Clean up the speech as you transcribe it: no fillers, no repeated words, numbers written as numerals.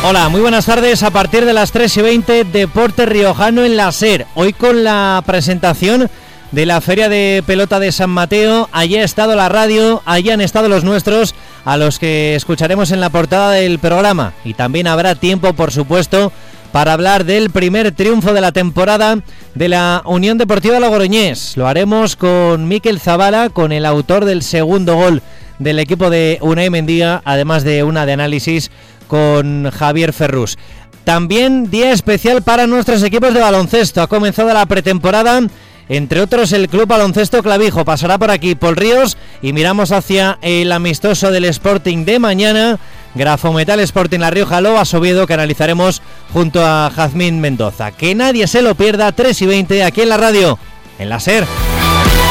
Hola, muy buenas tardes. A partir de las 3:20, Deporte Riojano en la SER. Hoy con la presentación de la Feria de Pelota de San Mateo. Allí ha estado la radio, allí han estado los nuestros, a los que escucharemos en la portada del programa. Y también habrá tiempo, por supuesto, para hablar del primer triunfo de la temporada de la Unión Deportiva Logroñés. Lo haremos con Mikel Zabala, con el autor del segundo gol del equipo de Unai Mendía, además de una de análisis con Javier Ferrús. También día especial para nuestros equipos de baloncesto. Ha comenzado la pretemporada, entre otros el Club Baloncesto Clavijo. Pasará por aquí Paul Ríos y miramos hacia el amistoso del Sporting de mañana, Grafometal Sporting La Rioja Loas Oviedo, que analizaremos junto a Jazmín Mendoza. Que nadie se lo pierda, 3:20 aquí en la radio, en la SER.